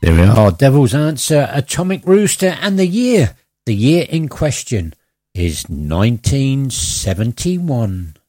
There we are, Devil's Answer, Atomic Rooster, and the year in question is 1971.